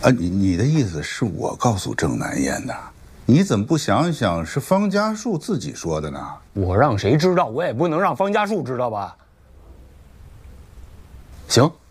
啊，你的意思是我告诉郑南燕的？你怎么不想想是方家树自己说的呢？ 我让谁知道，我也不能让方家树知道吧？行。